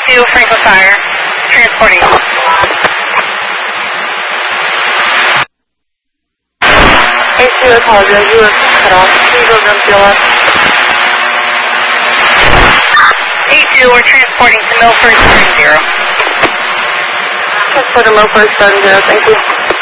A2, Franklin Fire, transporting. A2, I apologize, you were cut off. Can you go down to your left? A2, we're transporting to Milford, 0. Transport to Milford, 0, thank you.